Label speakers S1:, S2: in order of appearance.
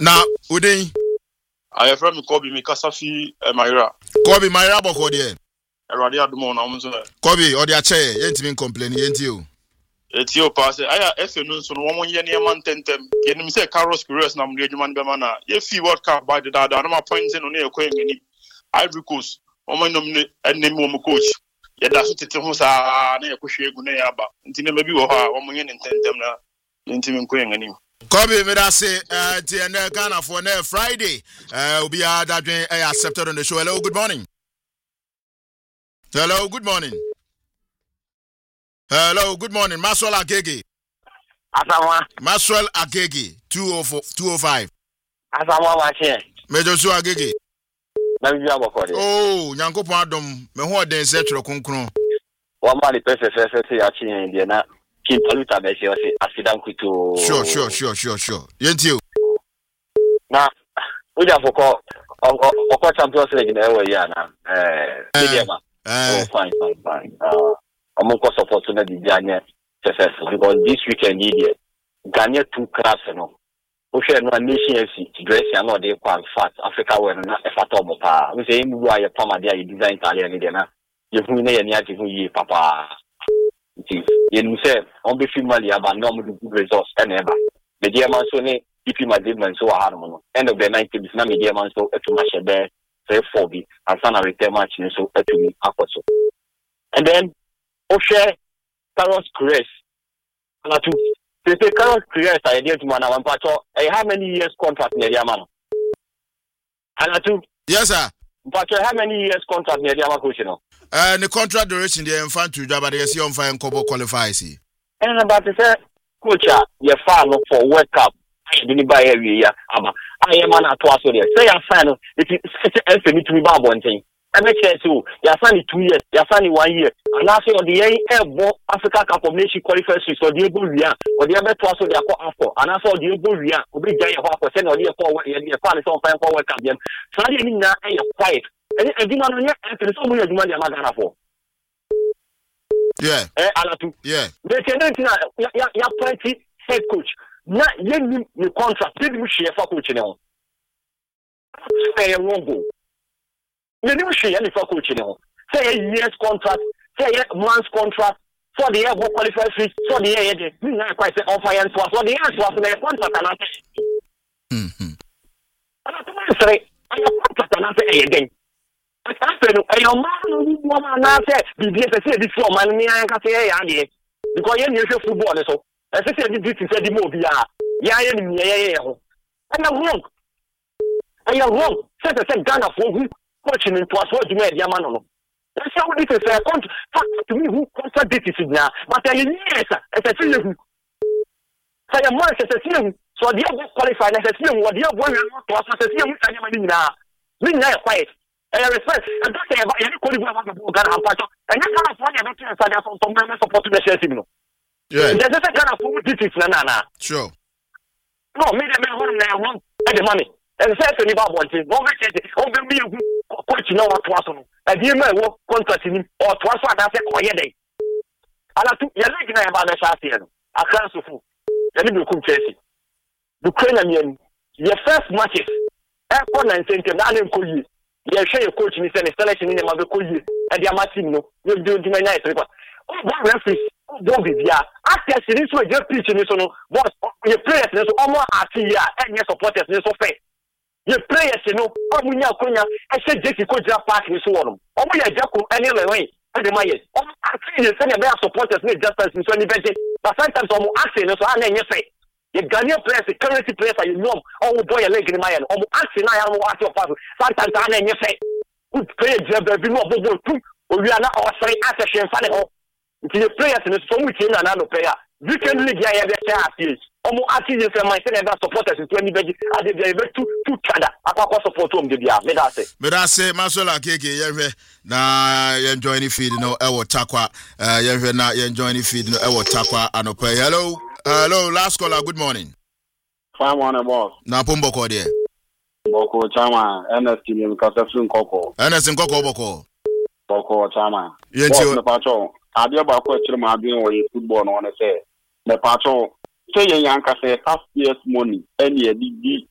S1: Na udin.
S2: I from Kobe mi kasafi Maira.
S1: Kobe Maira boko de.
S2: Erade adumo na omzo.
S1: Kobe odi ache yentimi complain yenti o.
S2: Eti o pass aya FNU so no wo ye ne man tentem. Yenim say Carlos Perez na mde adwuma be mana. Ye fi World Cup by the dada na ma point no na ekwa ngani. Ivory Coast. Omo nom ne enemi wo coach. Ye da so tete ho sa na yekohwe egu na ya ba. Nti ne mabi wo ha omo ye ne tentem na ntimi nkwa ngani.
S1: Kobe me da say TN Ghana for next Friday. Obi adadwen accepted on the show. Hello, good morning. Hello, good morning. Hello, good morning. Maswell Agege.
S3: Asawa.
S1: Maswell Agege 205.
S3: Asawa wache.
S1: Major Su Agege.
S3: Na biya bokode.
S1: Oh, Nyankopon adom me ho den se twere konkron.
S3: Wa ma le pese ya chi yen na King Paluta be se o se accident kuto.
S1: Sure. Yenti o.
S3: Na uja foko Champions League na ewe ya na Mediama. Oh fine. I'm support to the Ghana successful because this weekend here Ghana 2 crafts no. Oshare no nation FC dress ya no dey quite fat Africa we na e fatomo pa. We say mu aye pama dey design Italian dey na. Ye hu na ye ni ati hu yi papa. Ye nu say on be family aba no mu good results and eba. Media man so ne PP Madrid man so ha no. End of the 90 bis na media man so etu ma shebe say 4 bi and sana return match ni so etu ni akoso. And then Oshe Carlos Perez. And they say Carlos Perez I did to man one pacho. How many years contract near Yaman? And
S1: yes sir.
S3: But how many years contract near Yaman coach no?
S1: The contract duration the infant to job but they see on fire Kobo qualify see.
S3: And about to say coach you fan for World Cup. I didn't buy every year. I am an atwaso there. Say I fan if it's me to be bad one thing. I make sense too. You sign 2 years, you sign 1 year. And now say on the Africa Cup of Nations qualifiers so the able ria or the other twice they are after. And I saw the able ria obi jay ho percent or the forward the fan is on fire for World Cup game. So they mean na e quiet. And you know no and so we demand am Ghana for.
S1: Yeah.
S3: Alatu.
S1: Yeah.
S3: They say ya plenty head coach. Na ye ni contract, they do share for coach now. Say wrong go. You don't share any for coaching. Say a year's contract, say a month's contract, so the year work qualified fees, so the year you not quite say offer and so the year was the contract and I say. I say I contract and I say again. I say your man woman now say the this for man me I can say yeah because you need football so. I say this is the move yeah and I'm wrong. Say the Ghana for who coaching in plus what you made Yamano. That's how this is a contract to me who contract this now. But I yes, as a film. Say a month as a film, so the other qualified as a film, what the other one to us as a film, and you now quiet. I respect, and don't say about any qualified Ghana and you can't find a veteran from members support to the Chelsea. Yeah, there's a Ghana for this is Nana.
S1: Sure.
S3: No, me the man now and the money. And certainly about one thing, one me coach no what was a dear man work contract him or twice what I said or day. And I took your leg about the Shastian. I can't so full. Let me cook Chelsea. Ukrainian, your first matches, Airport and Saint Nanim Koyi. You share your coach in the selection in the Mabukoyi and the Martino. You do to my night report. Oh, one referee, don't be there. After this way, just preaching this on what your players, almost as here and your supporters, so fair. Your players, Omunya Konya, I said Jessica Jack Park in Swanum. Omunya Jaco, anyway, and the Mayas. I see you send a bear supporters need just as in Sonny Betty, but sometimes I'm asking us, I know you say. The Ghanaian players, the currency players, you know, oh boy, a leg in my hand, or asking I am what your father. Sometimes I know you say, who play Jabber, be more bobo too, or we are not our say, as a shame, funny. It's the players in the so much in another player. You can leave your head. Omo artists from my center supporters in 20 beji ade be two chada akwa support om de bia me da say
S1: Masola Keke yehwe na you enjoy any feed no e wo takwa yehwe na you enjoy any feed no e wo takwa anope. Hello last caller, good morning.
S4: Fine morning boss
S1: na pombo ko de
S4: boko chama NST ni kasafun koko boko chama yenti na pacho ade ba ko chiri ma adwen wo football no one say na pacho say yan ka say past years money any